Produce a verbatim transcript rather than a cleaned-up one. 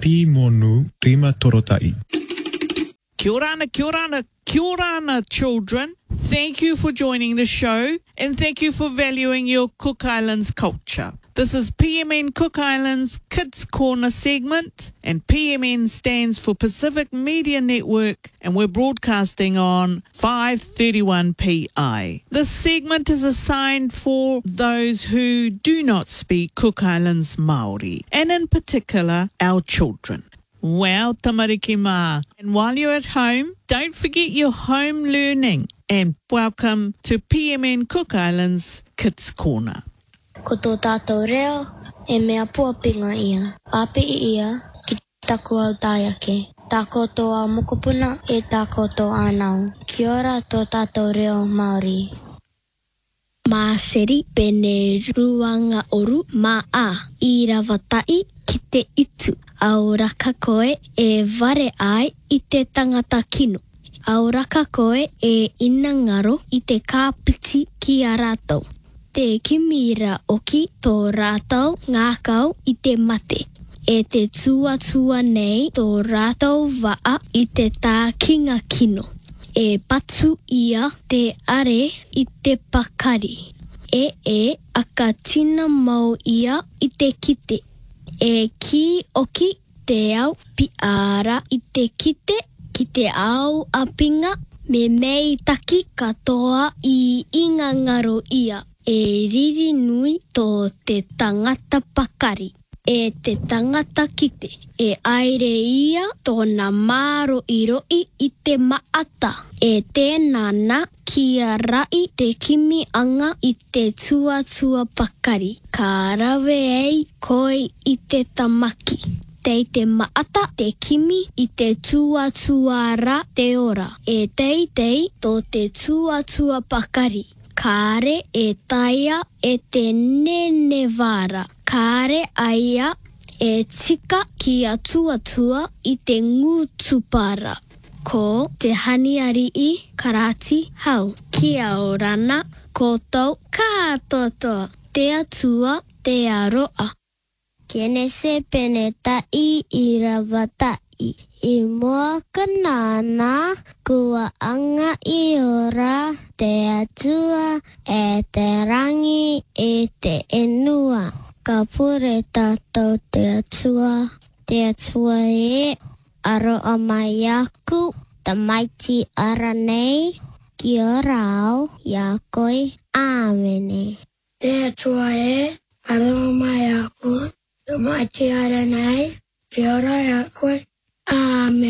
Pi monu rima torotai. Kia orana, kia orana, kia orana, children. Thank you for joining the show and thank you for valuing your Cook Islands culture. This is P M N Cook Islands Kids Corner segment, and P M N stands for Pacific Media Network, and we're broadcasting on five thirty-one P I. This segment is assigned for those who do not speak Cook Islands Māori, and in particular, our children. Wow, tamariki mā. And while you're at home, don't forget your home learning. And welcome to P M N Cook Islands Kids Corner. Ko tō tātou reo, e mea puapinga ia. Api ia, ki taku au tāiake. Tā koutou au mokopuna, e tā koutou ānau. Kia ora tō tātou reo Māori. Mā seri pene ruanga oru mā a I rawatai ki te itu. Au raka koe e ware ai I te tangata kino. Au raka koe e ina ngaro I te kāpiti ki a rātou. Te kimira oki tō rātou ngākau I te mate. E te tuatua nei tō rātou waa I te tā kinga kino. E patu ia te are I te pakari. E e aka tina mau ia I te kite. E ki oki te au piara I te kite ki te au apinga me mei taki katoa I inga ngaro ia. E riri nui tō te tangata pakari. E te tangata kite. E aere ia tōna māro I roi I te maata. E tēnā na kia rai te kimi anga I te tuatua pakari. Ka rawe ei koi I te tamaki. Tei te maata te kimi I te tuatua ra te ora. E tei tei tō te tuatua pakari. Kāre e taia e te nene vāra. Kāre aia e tika ki a tuatua I te ngūtupara. Ko te haniari I karati hau. Kia orana koutou kātotoa. Te atua te aroa. Kene se pene tai I rawatai. I mua kanana kua anga I ora te atua e te rangi e te enua. Ka pure tātou te atua. Te atua e aroa mai aku tamaiti ara nei ki ora au ia koe āmene. Te atua e aroa mai aku tamaiti ara nei ki ora ia koe āmene.